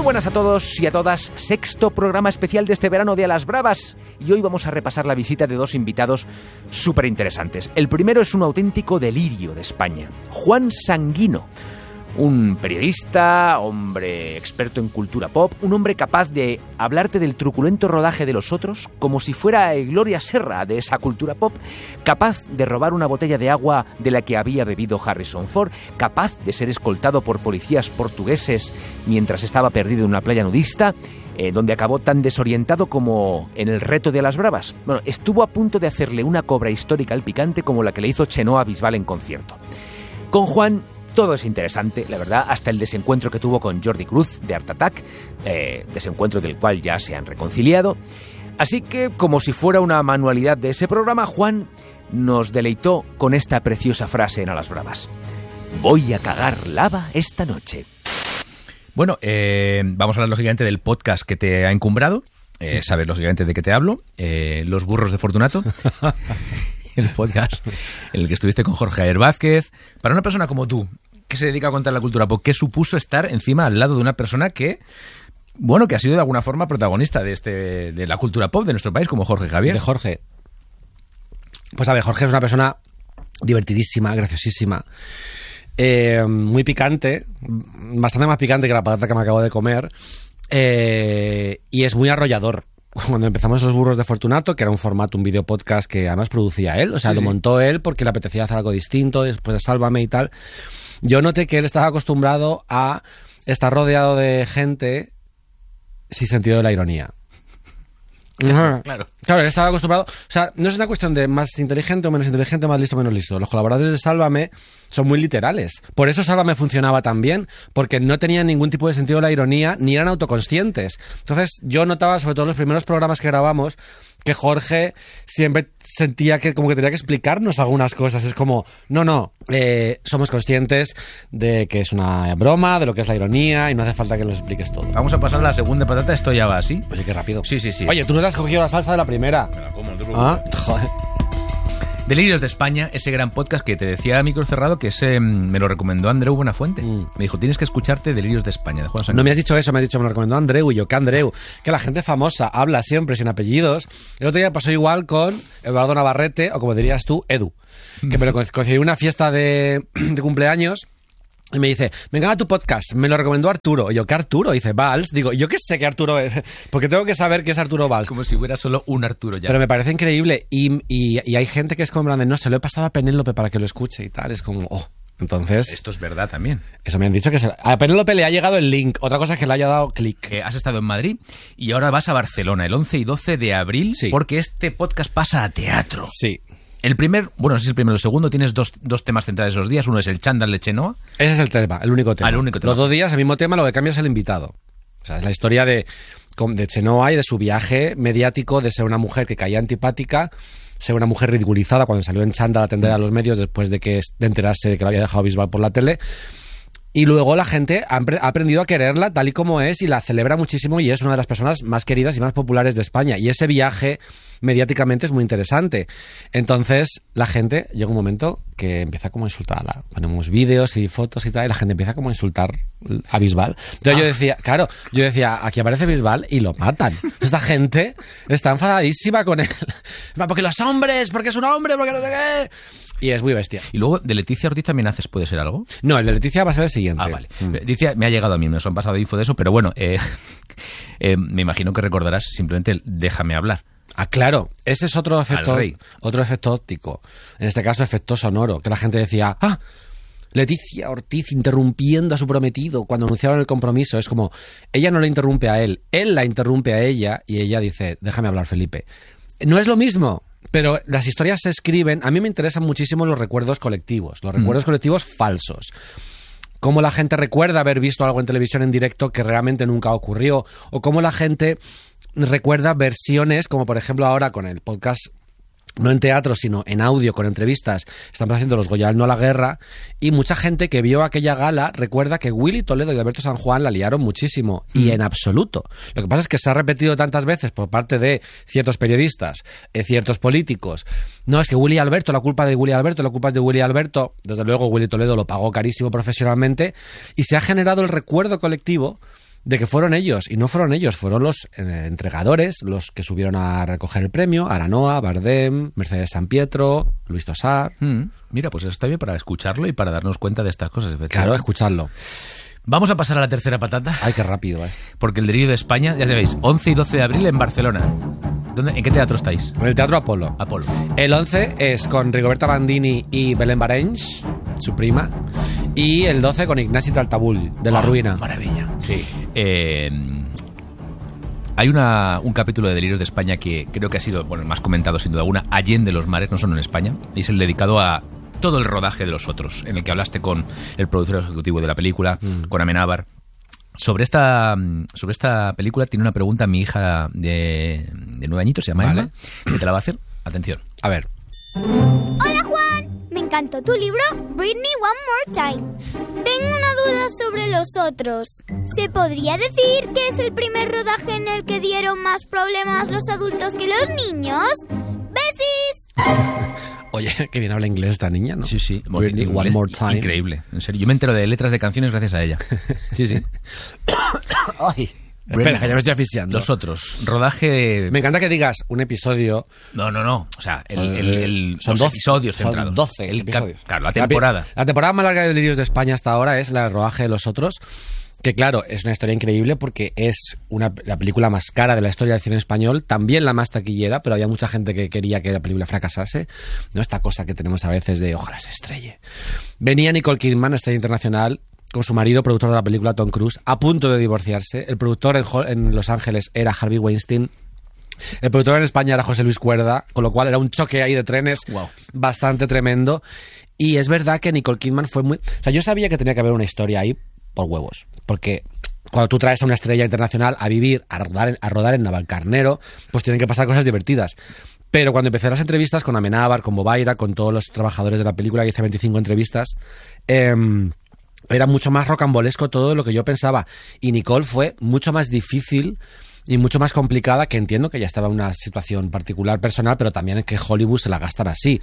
buenas a todos y a todas, sexto programa especial de este verano de A las Bravas, y hoy vamos a repasar la visita de dos invitados súper interesantes. El primero es un auténtico delirio de España, Juan Sanguino, un periodista, hombre experto en cultura pop, un hombre capaz de hablarte del truculento rodaje de Los Otros como si fuera Gloria Serra de esa cultura pop, capaz de robar una botella de agua de la que había bebido Harrison Ford, capaz de ser escoltado por policías portugueses mientras estaba perdido en una playa nudista, donde acabó tan desorientado como en el reto de A las Bravas. Bueno, estuvo a punto de hacerle una cobra histórica al picante como la que le hizo Chenoa Bisbal en concierto. Con Juan todo es interesante, la verdad, hasta el desencuentro que tuvo con Jordi Cruz de Art Attack, desencuentro del cual ya se han reconciliado. Así que, como si fuera una manualidad de ese programa, Juan nos deleitó con esta preciosa frase en A las Bravas: voy a cagar lava esta noche. Bueno, vamos a hablar lógicamente del podcast que te ha encumbrado. Sabes lógicamente de qué te hablo. Los burros de Fortunato. El podcast en el que estuviste con Jorge Javier Vázquez. Para una persona como tú, que se dedica a contar la cultura pop, ¿qué supuso estar encima al lado de una persona que, bueno, que ha sido de alguna forma protagonista de la cultura pop de nuestro país, como Jorge Javier? De Jorge. Pues a ver, Jorge es una persona divertidísima, graciosísima, muy picante, bastante más picante que la patata que me acabo de comer, y es muy arrollador. Cuando empezamos Los Burros de Fortunato, que era un formato, un video podcast que además producía él, o sea, sí, lo montó él porque le apetecía hacer algo distinto después de Sálvame y tal. Yo noté que él estaba acostumbrado a estar rodeado de gente sin sentido de la ironía. Claro, él estaba acostumbrado. O sea, no es una cuestión de más inteligente o menos inteligente, más listo o menos listo. Los colaboradores de Sálvame son muy literales. Por eso Sálvame funcionaba tan bien, porque no tenían ningún tipo de sentido de la ironía ni eran autoconscientes. Entonces yo notaba, sobre todo en los primeros programas que grabamos, que Jorge siempre sentía que como que tenía que explicarnos algunas cosas. Es como, no, somos conscientes de que es una broma, de lo que es la ironía, y no hace falta que nos expliques todo. Vamos a pasar a la segunda patata, esto ya va así. Oye, qué rápido. Sí. Oye, tú no te has cogido la salsa de la primera. Me la como, no te preocupes. Joder. Delirios de España, ese gran podcast que te decía a micro cerrado, que me lo recomendó Andreu Buenafuente. Me dijo, tienes que escucharte Delirios de España, de Juan Sanguino. No me has dicho eso, me has dicho, me lo recomendó Andreu, y yo, ¿qué Andreu? Que la gente famosa habla siempre sin apellidos. El otro día pasó igual con Eduardo Navarrete, o como dirías tú, Edu, que me lo conocí en una fiesta de cumpleaños. Y me dice, me encanta tu podcast, me lo recomendó Arturo. Y yo, ¿qué Arturo? Y dice, Valls. Digo, ¿yo qué sé qué Arturo es? Porque tengo que saber qué es Arturo Valls. Como si hubiera solo un Arturo ya. Pero me parece increíble. Y hay gente que es como, no, se lo he pasado a Penélope para que lo escuche y tal. Es como, entonces... Esto es verdad también. Eso me han dicho que a Penélope le ha llegado el link. Otra cosa es que le haya dado clic. Has estado en Madrid y ahora vas a Barcelona el 11 y 12 de abril. Sí. Porque este podcast pasa a teatro. Sí. El primer, bueno, no sé si el primero o el segundo, tienes dos temas centrales esos días. Uno es el chándal de Chenoa. Ese es el tema, el único tema. El único tema. Los 2 días, el mismo tema, lo que cambia es el invitado. O sea, es la historia de Chenoa y de su viaje mediático de ser una mujer que caía antipática, ser una mujer ridiculizada cuando salió en chándal a atender a los medios después de enterarse de que la había dejado Bisbal por la tele. Y luego la gente ha aprendido a quererla tal y como es y la celebra muchísimo y es una de las personas más queridas y más populares de España. Y ese viaje mediáticamente es muy interesante. Entonces la gente llega un momento que empieza como a insultarla. Ponemos vídeos y fotos y tal y la gente empieza como a insultar a Bisbal. Entonces yo decía, aquí aparece Bisbal y lo matan. Esta gente está enfadadísima con él. Porque los hombres, porque es un hombre, porque no sé qué... Y es muy bestia. Y luego, ¿de Leticia Ortiz también haces? ¿Puede ser algo? No, el de Leticia va a ser el siguiente. Ah, vale. Leticia me ha llegado a mí, me han pasado info de eso, pero bueno, me imagino que recordarás simplemente el déjame hablar. Ah, claro. Ese es otro efecto óptico. En este caso, efecto sonoro. Que la gente decía, Leticia Ortiz interrumpiendo a su prometido cuando anunciaron el compromiso. Es como, ella no le interrumpe a él la interrumpe a ella y ella dice, déjame hablar, Felipe. No es lo mismo. Pero las historias se escriben... A mí me interesan muchísimo los recuerdos colectivos. Los recuerdos colectivos falsos. Cómo la gente recuerda haber visto algo en televisión en directo que realmente nunca ocurrió. O cómo la gente recuerda versiones, como por ejemplo ahora con el podcast... No en teatro, sino en audio, con entrevistas. Estamos haciendo los Goya No a la Guerra. Y mucha gente que vio aquella gala recuerda que Willy Toledo y Alberto San Juan la liaron muchísimo. Y en absoluto. Lo que pasa es que se ha repetido tantas veces por parte de ciertos periodistas, ciertos políticos. No, es que Willy Alberto, la culpa de Willy Alberto, la culpa es de Willy Alberto. Desde luego Willy Toledo lo pagó carísimo profesionalmente. Y se ha generado el recuerdo colectivo de que fueron ellos, y no fueron ellos, fueron los entregadores, los que subieron a recoger el premio, Aranoa, Bardem, Mercedes Sampietro, Luis Tosar. Mira, pues eso está bien para escucharlo y para darnos cuenta de estas cosas. Claro, escuchadlo. Vamos a pasar a la tercera patata. Ay, qué rápido es. Porque el Delirio de España, ya sabéis, 11 y 12 de abril en Barcelona. ¿En qué teatro estáis? En el Teatro Apolo. Apolo. El 11 es con Rigoberta Bandini y Belén Barenys, su prima. Y el 12 con Ignasi Taltabull, de La Ruina. Maravilla. Sí. Hay un capítulo de Delirios de España que creo que ha sido, bueno, el más comentado sin duda alguna, Allende los mares, no solo en España, y es el dedicado a todo el rodaje de Los Otros, en el que hablaste con el productor ejecutivo de la película, con Amenábar. Sobre esta película tiene una pregunta mi hija de 9 añitos, se llama Emma, que te la va a hacer. Atención. A ver. Hola, Juan. Me encantó tu libro, Read Me One More Time. Tengo una duda sobre Los Otros. ¿Se podría decir que es el primer rodaje en el que dieron más problemas los adultos que los niños? ¡Besis! Oye, que bien habla inglés esta niña, ¿no? Sí, sí. Read Me One More Time. Increíble. En serio, yo me entero de letras de canciones gracias a ella. Sí, sí. Ay. Espera, que ya me estoy asfixiando. Los Otros, rodaje... Me encanta que digas un episodio... No. O sea, son los 12 episodios centrados. Son 12 episodios. Claro, la temporada. La temporada más larga de Delirios de España hasta ahora es la rodaje de Los Otros, que claro, es una historia increíble porque es la película más cara de la historia del cine español, también la más taquillera, pero había mucha gente que quería que la película fracasase, ¿no? Esta cosa que tenemos a veces de ojalá se estrelle. Venía Nicole Kidman, estrella internacional, con su marido, productor de la película, Tom Cruise, a punto de divorciarse. El productor en Los Ángeles era Harvey Weinstein. El productor en España era José Luis Cuerda, con lo cual era un choque ahí de trenes bastante tremendo. Y es verdad que Nicole Kidman fue muy... O sea, yo sabía que tenía que haber una historia ahí por huevos, porque cuando tú traes a una estrella internacional a vivir, a rodar en Navalcarnero, pues tienen que pasar cosas divertidas. Pero cuando empecé las entrevistas con Amenábar, con Bobaira, con todos los trabajadores de la película, que hice 25 entrevistas... era mucho más rocambolesco todo lo que yo pensaba. Y Nicole fue mucho más difícil y mucho más complicada, que entiendo que ya estaba en una situación particular personal, pero también es que Hollywood se la gastan así.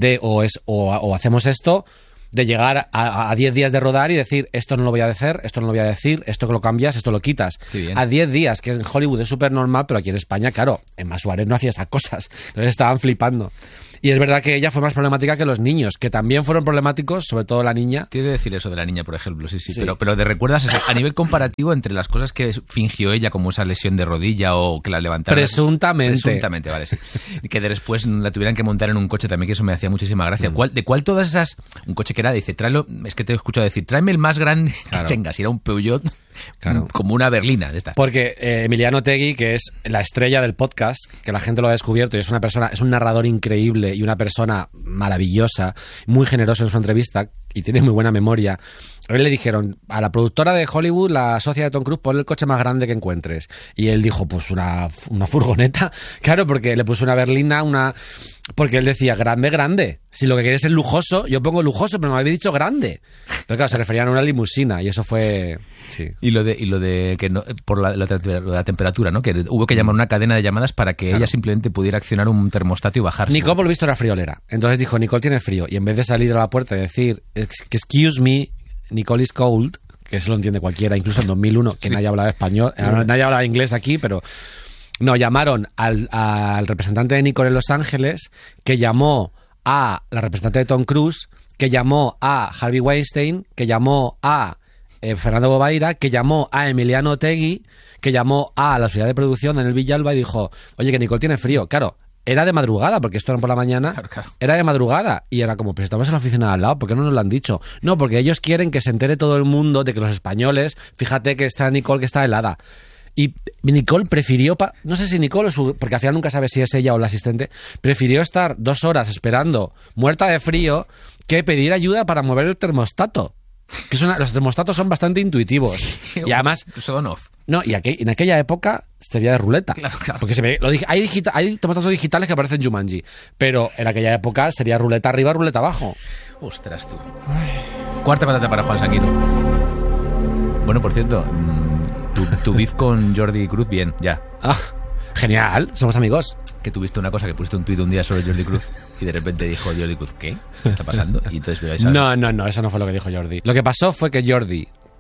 O hacemos esto, de llegar a 10 días de rodar y decir, esto no lo voy a hacer, esto no lo voy a decir, esto que lo cambias, esto lo quitas. A 10 días, que en Hollywood es súper normal, pero aquí en España, claro, Emma Suárez no hacía esas cosas. Entonces estaban flipando. Y es verdad que ella fue más problemática que los niños, que también fueron problemáticos, sobre todo la niña. Tienes que decir eso de la niña, por ejemplo, sí. Pero ¿te recuerdas eso? A nivel comparativo entre las cosas que fingió ella, como esa lesión de rodilla o que la levantaron? Presuntamente, vale, sí. Que después la tuvieran que montar en un coche también, que eso me hacía muchísima gracia. ¿De cuál todas esas? Un coche que era, dice, tráelo, es que te he escuchado decir, tráeme el más grande que tengas. Y era un Peugeot, como una berlina de estas. Porque Emiliano Tegui, que es la estrella del podcast, que la gente lo ha descubierto, y es un narrador increíble y una persona maravillosa, muy generoso en su entrevista y tiene muy buena memoria. A él le dijeron, a la productora de Hollywood, la socia de Tom Cruise, ponle el coche más grande que encuentres. Y él dijo, pues una furgoneta. Claro, porque le puso una berlina, porque él decía, grande. Si lo que quieres es lujoso, yo pongo lujoso, pero me habéis dicho grande. Pero claro, se referían a una limusina y eso fue... Sí. Y lo de que no, por la temperatura, ¿no? Que hubo que llamar una cadena de llamadas para que ella simplemente pudiera accionar un termostato y bajarse. Nicole, por lo visto, era friolera. Entonces dijo, Nicole tiene frío. Y en vez de salir a la puerta y decir, excuse me, Nicole is cold, que eso lo entiende cualquiera, incluso en 2001, que nadie hablaba español, nadie hablaba inglés aquí, pero... No, llamaron al representante de Nicole en Los Ángeles, que llamó a la representante de Tom Cruise, que llamó a Harvey Weinstein, que llamó a Fernando Bobaira, que llamó a Emiliano Tegui, que llamó a la sociedad de producción, Daniel Villalba, y dijo, oye, que Nicole tiene frío. Claro, era de madrugada, porque esto era por la mañana, claro. Era de madrugada, y era como, pues estamos en la oficina de al lado, ¿por qué no nos lo han dicho? No, porque ellos quieren que se entere todo el mundo de que los españoles, fíjate que está Nicole que está helada. Y Nicole prefirió, no sé si Nicole o porque al final nunca sabe si es ella o la asistente, prefirió estar 2 horas esperando, muerta de frío, que pedir ayuda para mover el termostato. Que los termostatos son bastante intuitivos. Sí, y además... Son off. No, y en aquella época sería de ruleta. Claro. Porque hay termostatos digitales que parecen Jumanji, pero en aquella época sería ruleta arriba, ruleta abajo. Ostras, tú. Cuarta patata para Juan Sanguino. Bueno, por cierto... Tu beef con Jordi Cruz, bien, ya. Ah, genial, somos amigos. Que tuviste una cosa, que pusiste un tuit un día sobre Jordi Cruz y de repente dijo Jordi Cruz, ¿qué? ¿Qué está pasando? Y entonces No, eso no fue lo que dijo Jordi. Lo que pasó fue que Jordi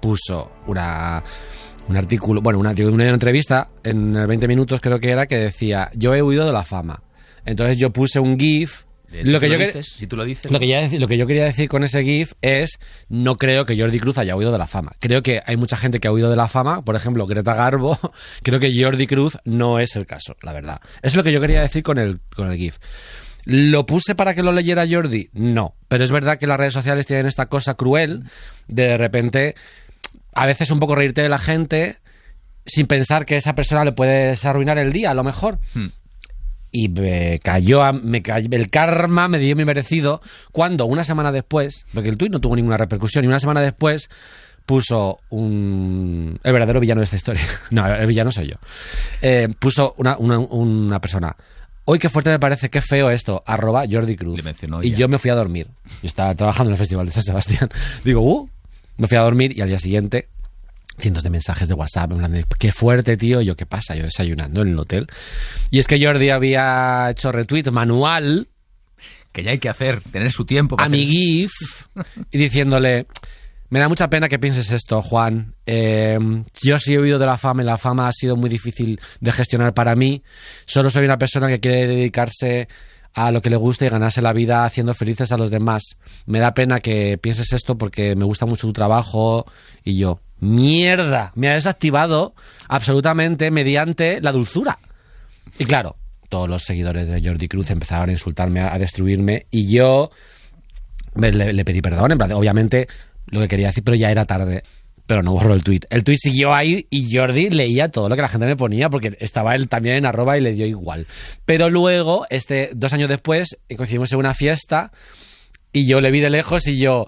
puso un artículo, bueno, una entrevista en 20 minutos creo que era, que decía: yo he huido de la fama. Entonces yo puse un GIF. Lo que yo quería decir con ese GIF es: no creo que Jordi Cruz haya huido de la fama. Creo que hay mucha gente que ha huido de la fama, por ejemplo Greta Garbo. Creo que Jordi Cruz no es el caso, la verdad. Eso es lo que yo quería decir con el GIF. ¿Lo puse para que lo leyera Jordi? No, pero es verdad que las redes sociales tienen esta cosa cruel de repente, a veces un poco reírte de la gente sin pensar que esa persona le puedes arruinar el día, a lo mejor. Y el karma me dio mi merecido cuando una semana después, porque el tuit no tuvo ninguna repercusión, y una semana después puso el verdadero villano de esta historia. No, el villano soy yo. Puso una persona: hoy qué fuerte me parece, qué feo esto, @Jordi Cruz. Y yo me fui a dormir. Yo estaba trabajando en el Festival de San Sebastián. Digo, me fui a dormir, y al día siguiente cientos de mensajes de WhatsApp en plan de: qué fuerte, tío. Y yo: ¿qué pasa? Yo desayunando en el hotel. Y es que Jordi había hecho retweet manual, que ya hay que hacer, tener su tiempo a mi GIF, y diciéndole: me da mucha pena que pienses esto, Juan. Yo sí he huido de la fama, y la fama ha sido muy difícil de gestionar para mí. Solo soy una persona que quiere dedicarse a lo que le gusta y ganarse la vida haciendo felices a los demás. Me da pena que pienses esto porque me gusta mucho tu trabajo. Y yo: ¡mierda! Me ha desactivado absolutamente mediante la dulzura. Y claro, todos los seguidores de Jordi Cruz empezaron a insultarme, a destruirme, y yo le pedí perdón, en plan, obviamente lo que quería decir, pero ya era tarde. Pero no borró el tuit. El tuit siguió ahí, y Jordi leía todo lo que la gente me ponía, porque estaba él también en @ y le dio igual. Pero luego, 2 años después, coincidimos en una fiesta, y yo le vi de lejos, y yo: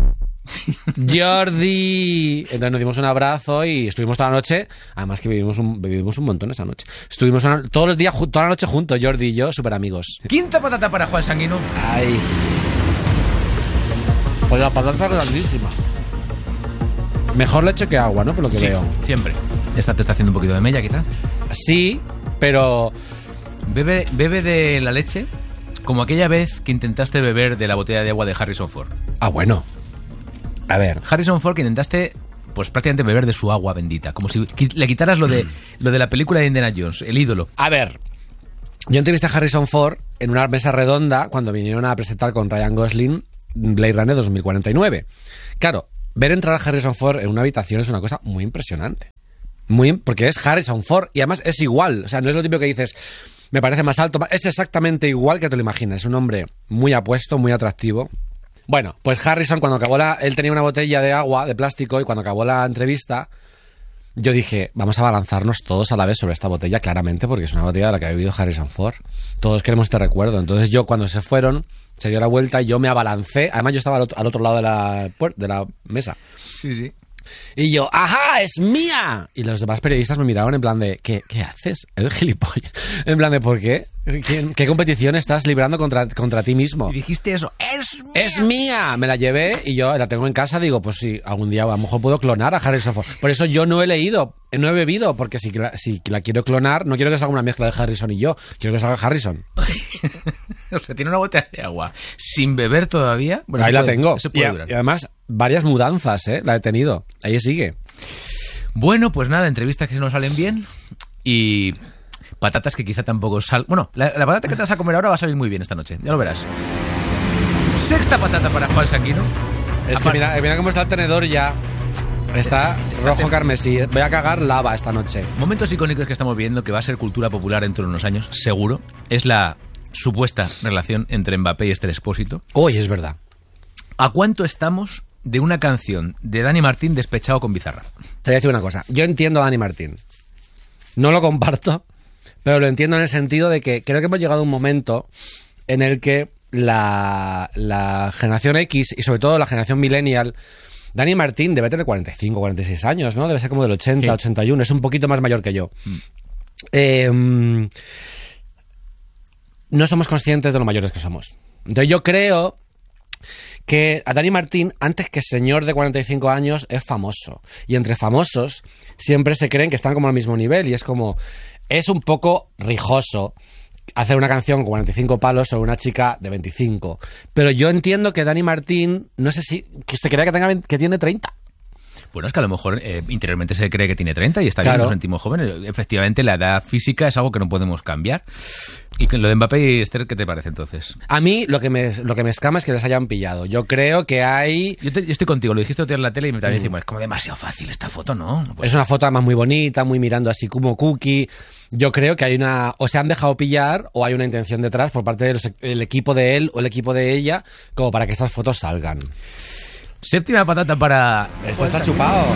¡Jordi! Entonces nos dimos un abrazo y estuvimos toda la noche. Además que bebimos un montón esa noche. Estuvimos todos los días, toda la noche juntos, Jordi y yo, súper amigos. Quinta patata para Juan Sanguino. Ay. Pues la patata es grandísima. Mejor leche que agua, ¿no? Por lo que veo. Siempre. Esta te está haciendo un poquito de mella, quizá. Sí, pero... Bebe de la leche como aquella vez que intentaste beber de la botella de agua de Harrison Ford. Ah, bueno. A ver. Harrison Ford, que intentaste, pues prácticamente beber de su agua bendita. Como si le quitaras lo de la película de Indiana Jones, el ídolo. A ver. Yo entrevisté a Harrison Ford en una mesa redonda cuando vinieron a presentar con Ryan Gosling Blade Runner 2049. Claro, ver entrar a Harrison Ford en una habitación es una cosa muy impresionante. Porque es Harrison Ford y además es igual. O sea, no es lo típico que dices: me parece más alto. Es exactamente igual que te lo imaginas. Es un hombre muy apuesto, muy atractivo. Bueno, pues Harrison, cuando acabó él tenía una botella de agua de plástico, y cuando acabó la entrevista, yo dije: vamos a balanzarnos todos a la vez sobre esta botella, claramente, porque es una botella de la que ha vivido Harrison Ford. Todos queremos este recuerdo. Entonces yo, cuando se fueron, se dio la vuelta y yo me abalancé. Además, yo estaba al otro lado de la mesa. Sí, sí. Y yo: ¡ajá, es mía! Y los demás periodistas me miraron en plan de: ¿qué haces? Eres gilipollas. En plan de: ¿por qué? ¿Qué competición estás librando contra ti mismo? Y dijiste eso: ¡es mía! ¡Es mía! Me la llevé y yo la tengo en casa. Digo: pues sí, algún día a lo mejor puedo clonar a Harrison Ford. Por eso yo no he bebido, porque si la quiero clonar, no quiero que salga una mezcla de Harrison y yo. Quiero que salga Harrison. O sea, tiene una botella de agua sin beber todavía. Bueno, ahí la tengo. Eso puede durar. Y además, varias mudanzas, la he tenido. Ahí sigue. Bueno, pues nada, entrevistas que se nos salen bien y patatas que quizá tampoco Bueno, la patata que te vas a comer ahora va a salir muy bien esta noche, ya lo verás. Sexta patata para Juan Sanguino. Es que mira cómo está el tenedor ya. Está rojo carmesí. Voy a cagar lava esta noche. Momentos icónicos que estamos viendo, que va a ser cultura popular dentro de unos años, seguro, es la supuesta relación entre Mbappé y Esther Expósito. Hoy es verdad. ¿A cuánto estamos de una canción de Dani Martín despechado con Bizarra? Te voy a decir una cosa. Yo entiendo a Dani Martín. No lo comparto, pero lo entiendo en el sentido de que creo que hemos llegado a un momento en el que la generación X y sobre todo la generación millennial... Dani Martín debe tener 45, 46 años, ¿no? Debe ser como del 80, sí. 81. Es un poquito más mayor que yo. No somos conscientes de lo mayores que somos. Entonces yo creo que a Dani Martín, antes que señor de 45 años, es famoso. Y entre famosos siempre se creen que están como al mismo nivel. Y es como... Es un poco rijoso hacer una canción con 45 palos sobre una chica de 25. Pero yo entiendo que Dani Martín, no sé si... que se crea que tiene 30. Bueno, es que a lo mejor interiormente se cree que tiene 30 y está bien, nos sentimos jóvenes. Efectivamente, la edad física es algo que no podemos cambiar. Y lo de Mbappé y Esther, ¿qué te parece entonces? A mí lo que me escama es que les hayan pillado. Yo creo que hay... Yo estoy contigo, lo dijiste otro día en la tele y también decimos, es como demasiado fácil esta foto, ¿no? Es una foto además muy bonita, muy mirando así como cookie. Yo creo que hay o se han dejado pillar o hay una intención detrás por parte del equipo de él o el equipo de ella como para que estas fotos salgan. Séptima patata para... Esto está chupado.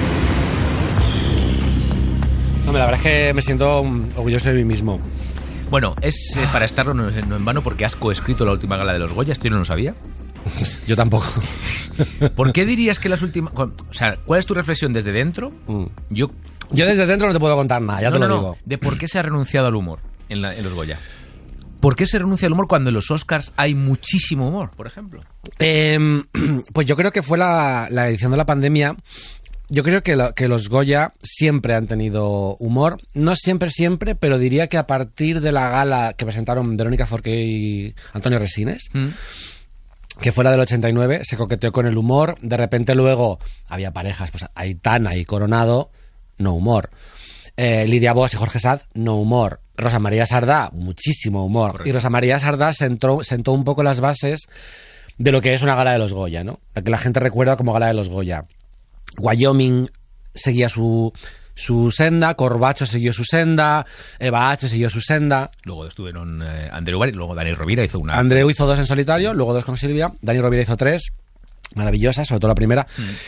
No, la verdad es que me siento orgulloso de mí mismo. Bueno, es para estarlo no en vano porque has coescrito la última gala de los Goya, esto yo no lo sabía. Yo tampoco. ¿Por qué dirías que las últimas... O sea, ¿cuál es tu reflexión desde dentro? Yo desde dentro no te puedo contar nada, ya te lo digo. De por qué se ha renunciado al humor en los Goya. ¿Por qué se renuncia al humor cuando en los Oscars hay muchísimo humor, por ejemplo? Pues yo creo que fue la edición de la pandemia. Yo creo que los Goya siempre han tenido humor. No siempre, pero diría que a partir de la gala que presentaron Verónica Forqué y Antonio Resines, que fuera del 89, se coqueteó con el humor. De repente luego había parejas, pues Aitana y Coronado, no humor. Lidia Bosch y Jorge Sad, no humor. Rosa María Sardá, muchísimo humor. Correcto. Y Rosa María Sardá sentó un poco las bases de lo que es una gala de los Goya, ¿no? La que la gente recuerda como gala de los Goya. Wyoming seguía su senda, Corbacho siguió su senda, Eva H siguió su senda. Luego estuvieron Andreu Bar y luego Dani Rovira hizo una... Andreu hizo 2 en solitario, luego 2 con Silvia. Dani Rovira hizo 3, maravillosas, sobre todo la primera.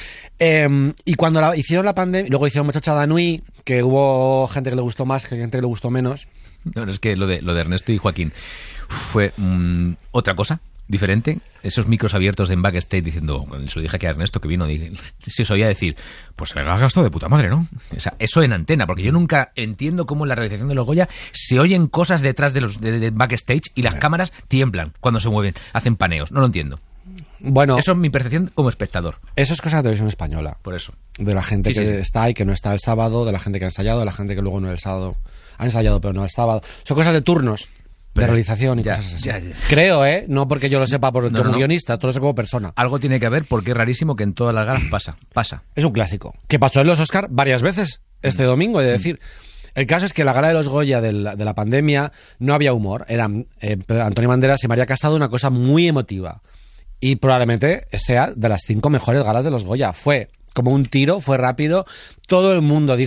Y cuando hicieron la pandemia, luego hicieron Muchacha Danui, que hubo gente que le gustó más, gente que le gustó menos. No, es que lo de Ernesto y Joaquín fue otra cosa diferente. Esos micros abiertos en backstage diciendo, se lo dije aquí a Ernesto que vino, se os oía decir, pues se me ha gastado de puta madre, ¿no? O sea, eso en antena, porque yo nunca entiendo cómo en la realización de los Goya se oyen cosas detrás de backstage y las cámaras tiemblan cuando se mueven, hacen paneos. No lo entiendo. Bueno, eso es mi percepción como espectador. Eso es cosa de televisión española. Por eso. De la gente que está y que no está el sábado, de la gente que ha ensayado, de la gente que luego no el sábado. Ha ensayado pero no el sábado. Son cosas de turnos, de realización y cosas así. Creo, No porque yo lo sepa como guionista, todo lo sé como persona. Algo tiene que haber porque es rarísimo que en todas las galas pasa. Es un clásico. Que pasó en los Oscar varias veces este domingo, he de decir. El caso es que la gala de los Goya de la pandemia no había humor. Eran Antonio Banderas y María Casado, una cosa muy emotiva. Y probablemente sea de las 5 mejores galas de los Goya. Fue como un tiro, fue rápido. Todo el mundo dijo